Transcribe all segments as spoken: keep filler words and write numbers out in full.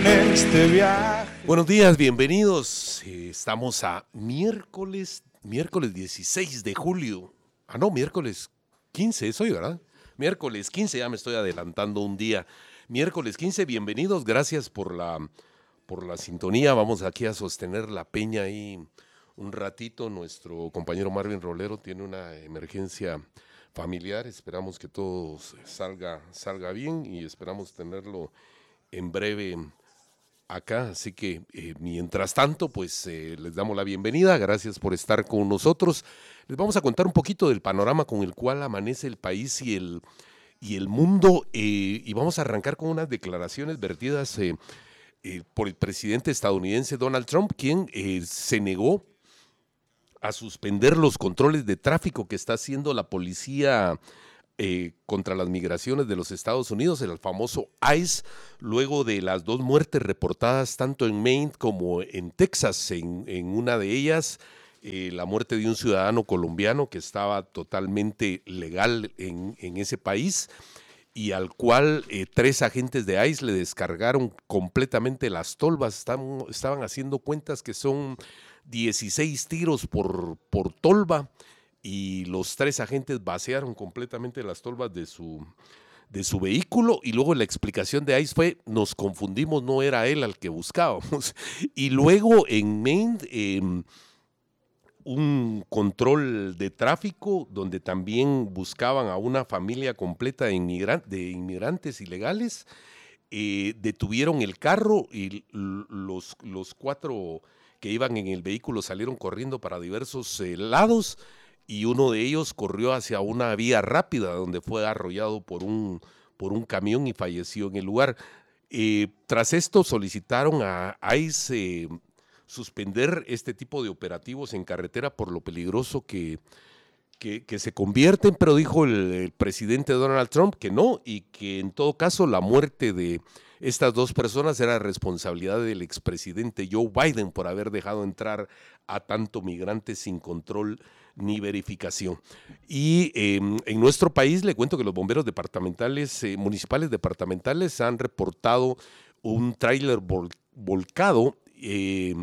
en este viaje. Buenos días, bienvenidos. Eh, estamos a miércoles, miércoles dieciséis de julio. Ah, no, miércoles quince es hoy, ¿verdad? Miércoles quince, ya me estoy adelantando un día. Miércoles quince, bienvenidos, gracias por la, por la sintonía. Vamos aquí a sostener la peña ahí un ratito. Nuestro compañero Marvin Rolero tiene una emergencia familiar. Esperamos que todo salga, salga bien y esperamos tenerlo en breve acá, así que eh, mientras tanto, pues eh, les damos la bienvenida, gracias por estar con nosotros. Les vamos a contar un poquito del panorama con el cual amanece el país y el, y el mundo, eh, y vamos a arrancar con unas declaraciones vertidas eh, eh, por el presidente estadounidense Donald Trump, quien eh, se negó a suspender los controles de tráfico que está haciendo la policía Eh, contra las migraciones de los Estados Unidos, el famoso ICE, luego de las dos muertes reportadas tanto en Maine como en Texas. En, en una de ellas, eh, la muerte de un ciudadano colombiano que estaba totalmente legal en, en ese país y al cual eh, tres agentes de ICE le descargaron completamente las tolvas. Están, estaban haciendo cuentas que son dieciséis tiros por, por tolva. Y los tres agentes vaciaron completamente las tolvas de su, de su vehículo, y luego la explicación de ICE fue: nos confundimos, no era él al que buscábamos. Y luego en Maine, eh, un control de tráfico donde también buscaban a una familia completa de, inmigran- de inmigrantes ilegales, eh, detuvieron el carro y los, los cuatro que iban en el vehículo salieron corriendo para diversos eh, lados, y uno de ellos corrió hacia una vía rápida donde fue arrollado por un, por un camión y falleció en el lugar. Eh, tras esto solicitaron a ICE eh, suspender este tipo de operativos en carretera por lo peligroso que, que, que se convierten, pero dijo el, el presidente Donald Trump que no, y que en todo caso la muerte de estas dos personas era responsabilidad del expresidente Joe Biden por haber dejado entrar a tanto migrante sin control ni verificación. Y eh, en nuestro país le cuento que los bomberos departamentales, eh, municipales departamentales han reportado un tráiler vol- volcado eh,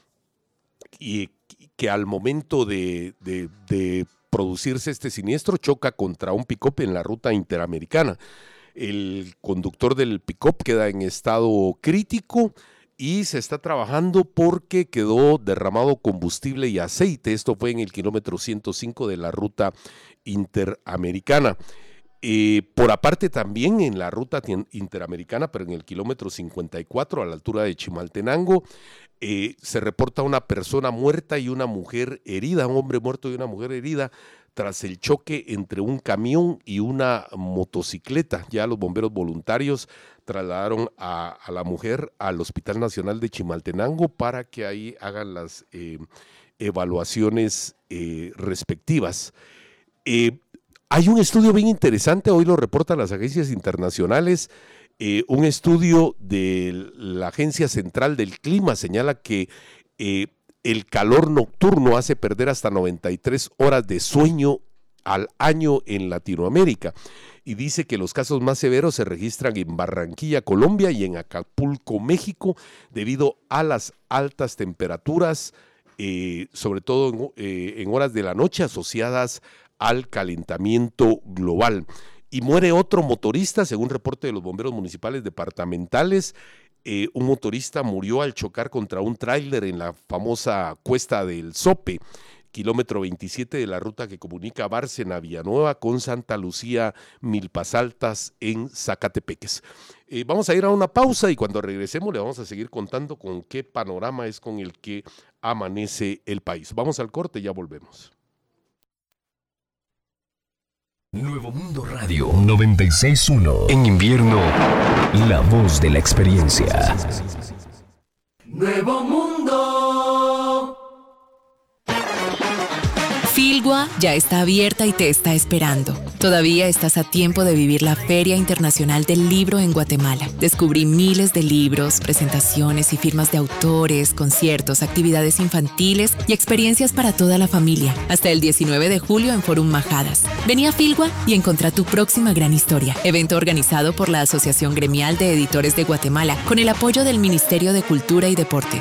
y que al momento de, de, de producirse este siniestro choca contra un pick-up en la ruta interamericana. El conductor del pick-up queda en estado crítico y se está trabajando porque quedó derramado combustible y aceite. Esto fue en el kilómetro ciento cinco de la ruta interamericana. Eh, por aparte también en la ruta interamericana, pero en el kilómetro cincuenta y cuatro a la altura de Chimaltenango, eh, se reporta una persona muerta y una mujer herida, un hombre muerto y una mujer herida, tras el choque entre un camión y una motocicleta. Ya los bomberos voluntarios trasladaron a, a la mujer al Hospital Nacional de Chimaltenango para que ahí hagan las eh, evaluaciones eh, respectivas. Eh, hay un estudio bien interesante, hoy lo reportan las agencias internacionales. Eh, un estudio de la Agencia Central del Clima señala que eh, el calor nocturno hace perder hasta noventa y tres horas de sueño al año en Latinoamérica, y dice que los casos más severos se registran en Barranquilla, Colombia, y en Acapulco, México, debido a las altas temperaturas, eh, sobre todo en, eh, en horas de la noche asociadas al calentamiento global. Y muere otro motorista, según reporte de los bomberos municipales departamentales. Eh, un motorista murió al chocar contra un tráiler en la famosa Cuesta del Sope, kilómetro veintisiete de la ruta que comunica Bárcena, Villanueva con Santa Lucía, Milpas Altas en Zacatepeques. Eh, vamos a ir a una pausa y cuando regresemos le vamos a seguir contando con qué panorama es con el que amanece el país. Vamos al corte y ya volvemos. Nuevo Mundo Radio noventa y seis punto uno. En invierno, la voz de la experiencia. Nuevo Mundo. Feel Filgua ya está abierta y te está esperando. Todavía estás a tiempo de vivir la Feria Internacional del Libro en Guatemala. Descubrí miles de libros, presentaciones y firmas de autores, conciertos, actividades infantiles y experiencias para toda la familia. Hasta el diecinueve de julio en Forum Majadas. Vení a Filgua y encontrá tu próxima gran historia. Evento organizado por la Asociación Gremial de Editores de Guatemala con el apoyo del Ministerio de Cultura y Deporte.